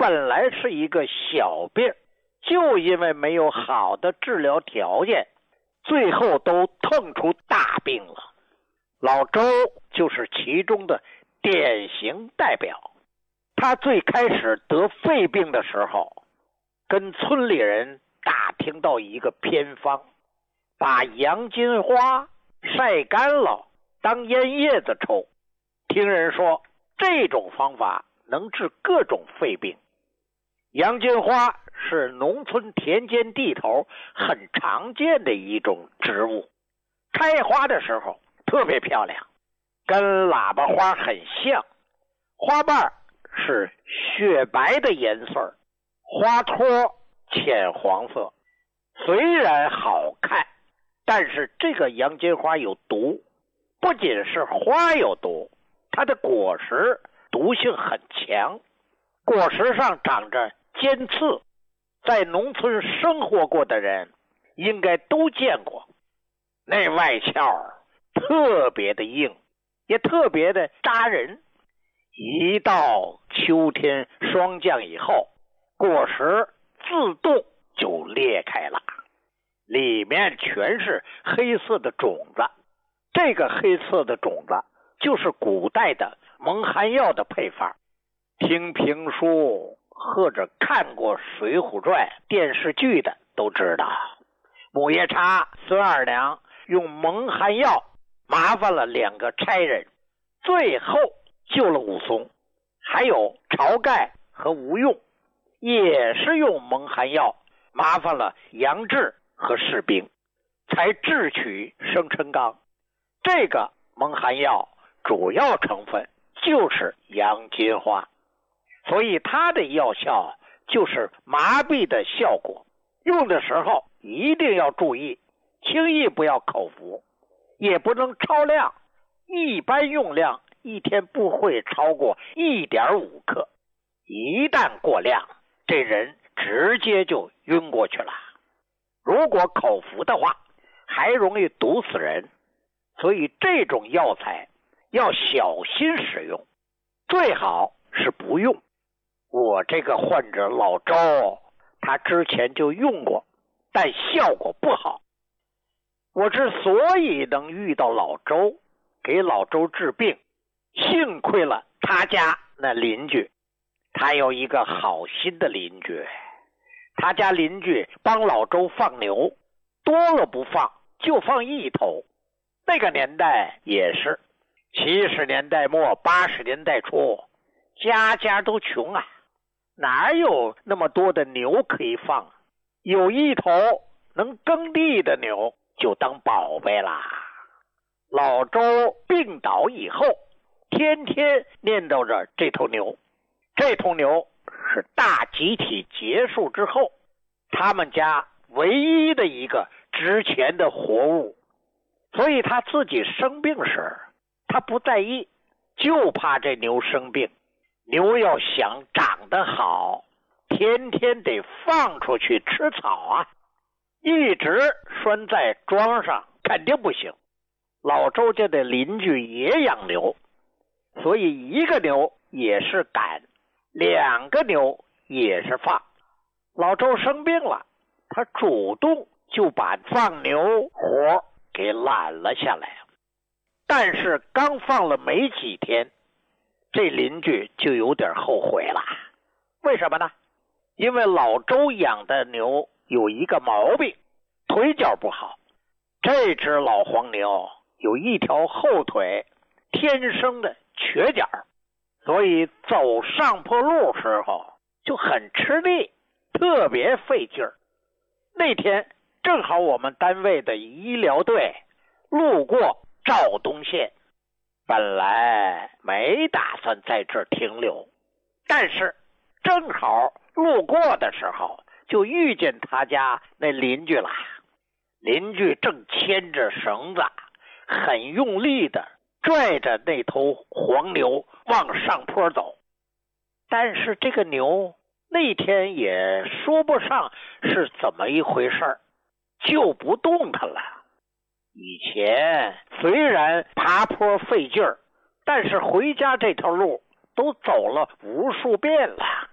本来是一个小病，就因为没有好的治疗条件，最后都腾出大病了。老周就是其中的典型代表。他最开始得肺病的时候，跟村里人打听到一个偏方，把洋金花晒干了当烟叶子抽。听人说这种方法能治各种肺病。洋金花是农村田间地头很常见的一种植物，开花的时候特别漂亮，跟喇叭花很像，花瓣是雪白的颜色，花托浅黄色。虽然好看，但是这个洋金花有毒，不仅是花有毒，它的果实毒性很强，果实上长着尖刺，在农村生活过的人应该都见过。那外壳特别的硬，也特别的扎人。一到秋天霜降以后，果实自动就裂开了，里面全是黑色的种子。这个黑色的种子就是古代的蒙汗药的配方。听评书或者看过《水浒传》电视剧的都知道，母夜叉孙二娘用蒙汗药麻烦了2个差人，最后救了武松。还有晁盖和吴用也是用蒙汗药麻烦了杨志和士兵，才智取生辰纲。这个蒙汗药主要成分就是洋金花，所以它的药效就是麻痹的效果。用的时候一定要注意，轻易不要口服，也不能超量，一般用量一天不会超过 1.5 克，一旦过量，这人直接就晕过去了。如果口服的话，还容易毒死人，所以这种药材要小心使用，最好是不用。我这个患者老周，他之前就用过，但效果不好。我之所以能遇到老周，给老周治病，幸亏了他家那邻居。他有一个好心的邻居，他家邻居帮老周放牛，多了不放，就放1头。那个年代也是70年代末80年代初，家家都穷啊，哪有那么多的牛可以放？有1头能耕地的牛就当宝贝啦。老周病倒以后，天天念叨着这头牛。这头牛是大集体结束之后他们家唯一的一个值钱的活物，所以他自己生病时他不在意，就怕这牛生病。牛要想长得好，天天得放出去吃草啊，一直拴在桩上肯定不行。老周家的邻居也养牛，所以1个牛也是赶，2个牛也是放。老周生病了，他主动就把放牛活给揽了下来。但是刚放了没几天，这邻居就有点后悔了。为什么呢？因为老周养的牛有一个毛病，腿脚不好。这只老黄牛有1条后腿天生的瘸脚，所以走上坡路时候就很吃力，特别费劲儿。那天正好我们单位的医疗队路过肇东县，本来没打算在这儿停留，但是正好路过的时候就遇见他家那邻居了。邻居正牵着绳子很用力的拽着那头黄牛往上坡走，但是这个牛那天也说不上是怎么一回事，就不动弹了。以前虽然爬坡费劲儿，但是回家这条路都走了无数遍了。